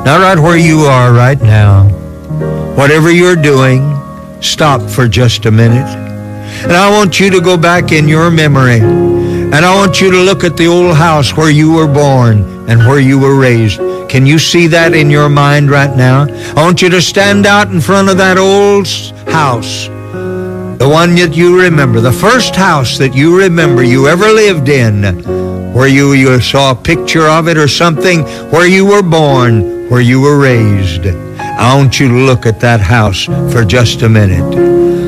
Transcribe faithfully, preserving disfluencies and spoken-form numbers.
Now, right where you are right now, whatever you're doing, stop for just a minute. And I want you to go back in your memory. And I want you to look at the old house where you were born and where you were raised. Can you see that in your mind right now? I want you to stand out in front of that old house. The one that you remember, the first house that you remember you ever lived in, where you, you saw a picture of it or something, where you were born, where you were raised. I want you to look at that house for just a minute.